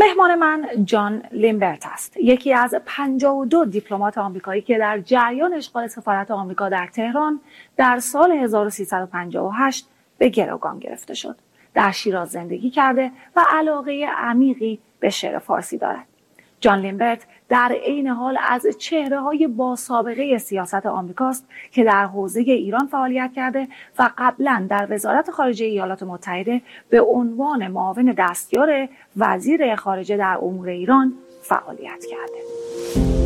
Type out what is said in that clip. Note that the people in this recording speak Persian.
مهمان من جان لیمبرت است، یکی از 52 دیپلمات آمریکایی که در جریان اشغال سفارت آمریکا در تهران در سال 1358 به گروگان گرفته شد. در شیراز زندگی کرده و علاقه عمیقی به شعر فارسی دارد. جان لیمبرت در عین حال از چهره‌های با سابقه سیاست آمریکاست که در حوزه ایران فعالیت کرده و قبلا در وزارت خارجه ایالات متحده به عنوان معاون دستیار وزیر خارجه در امور ایران فعالیت کرده.